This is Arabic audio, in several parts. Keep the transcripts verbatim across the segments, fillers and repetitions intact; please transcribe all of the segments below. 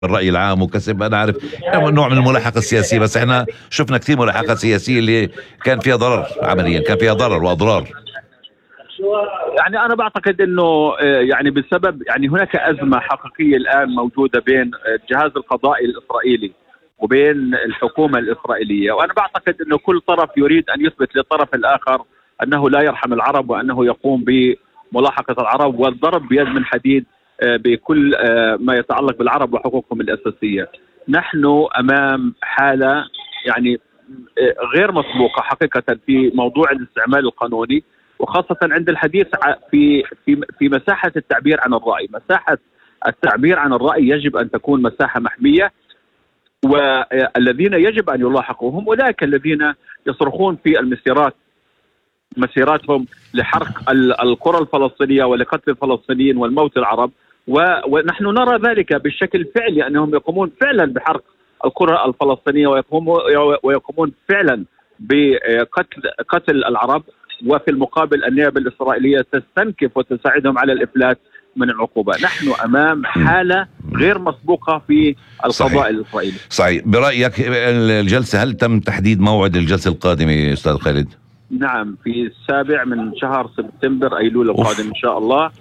الرأي العام وكسب. أنا أعرف نوع من الملاحقة السياسية، بس إحنا شفنا كثير ملاحقة سياسية اللي كان فيها ضرر عمليا، كان فيها ضرر وأضرار. يعني أنا بعتقد أنه يعني بسبب يعني هناك أزمة حقيقية الآن موجودة بين الجهاز القضائي الإسرائيلي وبين الحكومة الإسرائيلية، وأنا بعتقد أنه كل طرف يريد أن يثبت للطرف الآخر أنه لا يرحم العرب وأنه يقوم بملاحقة العرب والضرب بيد من حديد بكل ما يتعلق بالعرب وحقوقهم الأساسية. نحن أمام حالة يعني غير مسبوقة حقيقة في موضوع الاستعمال القانوني، وخاصة عند الحديث في في في مساحة التعبير عن الرأي. مساحة التعبير عن الرأي يجب أن تكون مساحة محمية، والذين يجب أن يلاحقوا هم أولئك الذين يصرخون في المسيرات مسيراتهم لحرق القرى الفلسطينية ولقتل الفلسطينيين والموت العرب، ونحن نرى ذلك بالشكل الفعلي أنهم يقومون فعلا بحرق القرى الفلسطينية ويقومون فعلا بقتل قتل العرب، وفي المقابل النيابة الإسرائيلية تستنكف وتساعدهم على الإفلات من العقوبة. نحن أمام حالة غير مسبوقة في القضاء صحيح. الإسرائيلي. صحيح. برأيك الجلسة، هل تم تحديد موعد الجلسة القادمة أستاذ خالد؟ نعم، في السابع من شهر سبتمبر أيلول القادم إن شاء الله.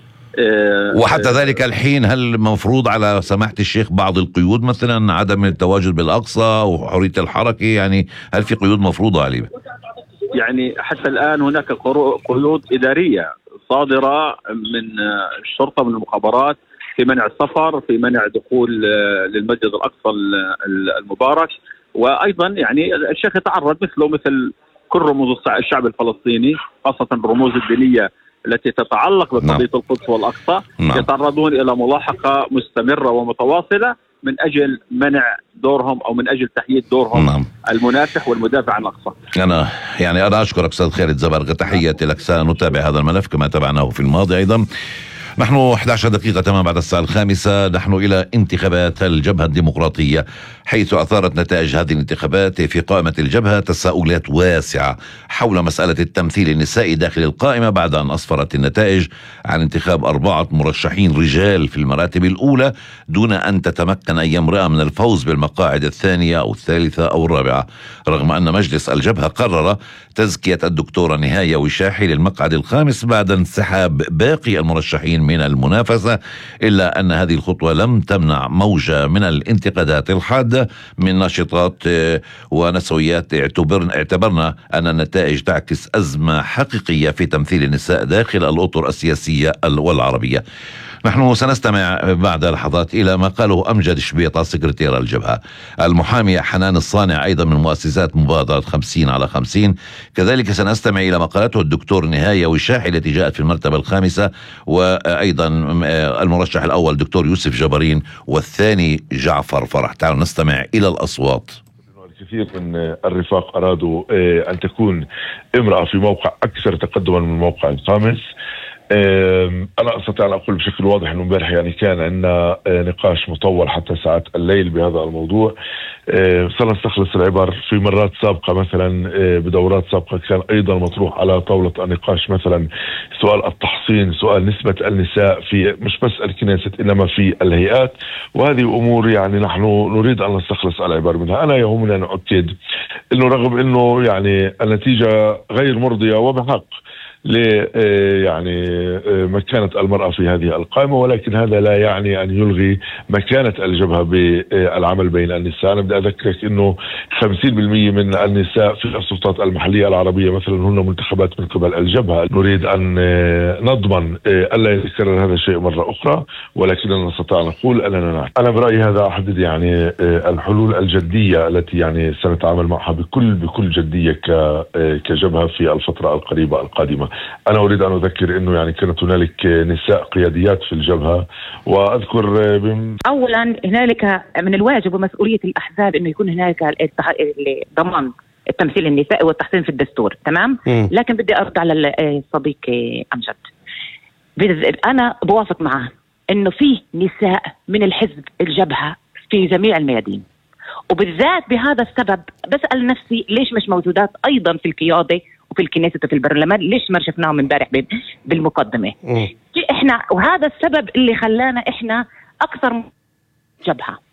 أه وحتى أه ذلك الحين هل مفروض على سماحة الشيخ بعض القيود، مثلا عدم التواجد بالأقصى وحرية الحركة؟ يعني هل في قيود مفروضة عليه؟ يعني حتى الآن هناك قيود إدارية صادرة من الشرطة من المخابرات في منع السفر، في منع دخول للمسجد الأقصى المبارك، وأيضا يعني الشيخ يتعرض مثله مثل كل رموز الشعب الفلسطيني، خاصة الرموز الدينية التي تتعلق بقضية نعم. القدس والأقصى نعم. يتعرضون إلى ملاحقة مستمرة ومتواصلة من أجل منع دورهم أو من أجل تحييد دورهم نعم. المنافح والمدافع عن الأقصى. أنا يعني أنا أشكرك أستاذ خالد زبرغة، تحياتي لك. سنتابع هذا الملف كما تابعناه في الماضي أيضا. نحن إحدى عشرة دقيقة تمام بعد الساعة الخامسة. نحن إلى انتخابات الجبهة الديمقراطية، حيث أثارت نتائج هذه الانتخابات في قائمة الجبهة تساؤلات واسعة حول مسألة التمثيل النسائي داخل القائمة، بعد أن أسفرت النتائج عن انتخاب أربعة مرشحين رجال في المراتب الأولى دون أن تتمكن أي امرأة من الفوز بالمقاعد الثانية أو الثالثة أو الرابعة، رغم أن مجلس الجبهة قرر تزكية الدكتورة نهاية وشاحي للمقعد الخامس بعد انسحاب باقي المرشحين من المنافسة. إلا أن هذه الخطوة لم تمنع موجة من الانتقادات الحادة من ناشطات ونسويات اعتبرنا أن النتائج تعكس أزمة حقيقية في تمثيل النساء داخل الأطر السياسية والعربية. نحن سنستمع بعد لحظات إلى ما قاله أمجد شبيطة سكرتير الجبهة، المحامية حنان الصانع أيضا من مؤسسات مبادرة خمسين على خمسين، كذلك سنستمع إلى ما قالته الدكتور نهاية وشاحي التي جاءت في المرتبة الخامسة، وأيضا المرشح الأول دكتور يوسف جبرين والثاني جعفر فرح. تعالوا نستمع إلى الأصوات. كثير من الرفاق أرادوا أن تكون امرأة في موقع أكثر تقدما من الموقع الخامس. أنا أستطيع أن أقول بشكل واضح أنه امبارح يعني كان عندنا نقاش مطول حتى ساعات الليل بهذا الموضوع. صرنا نستخلص العبر في مرات سابقة، مثلا بدورات سابقة كان أيضا مطروح على طاولة النقاش مثلا سؤال التحصين، سؤال نسبة النساء في مش بس الكنيسة إنما في الهيئات، وهذه أمور يعني نحن نريد أن نستخلص العبر منها. أنا يهمني أن أؤكد أنه رغم أنه يعني النتيجة غير مرضية وبحق ل يعني مكانة المرأة في هذه القائمة، ولكن هذا لا يعني أن يلغي مكانة الجبهة بالعمل بين النساء. أنا بدي أذكرك أنه خمسين بالمئة من النساء في السلطات المحلية العربية مثلا هن منتخبات من قبل الجبهة. نريد أن نضمن ألا يتكرر هذا الشيء مرة أخرى، ولكننا نستطيع نقول أننا نعم. أنا برأيي هذا أحدد يعني الحلول الجدية التي يعني سنتعامل معها بكل بكل جدية كجبهة في الفترة القريبة القادمة. أنا أريد أن أذكر أنه يعني كانت هنالك نساء قياديات في الجبهة، وأذكر بم... أولا هنالك من الواجب ومسؤولية الأحزاب أنه يكون هنالك ضمان التمثيل النسائي والتحسين في الدستور، تمام؟ م. لكن بدي أرد على الصديق أمجد. أنا بوافق معه أنه في نساء من الحزب الجبهة في جميع الميادين، وبالذات بهذا السبب بسأل نفسي ليش مش موجودات أيضا في القيادة وفي الكنيسة وفي البرلمان؟ ليش ما شفناهم امبارح بالمقدمة؟ م. احنا وهذا السبب اللي خلانا احنا اكثر جبهة.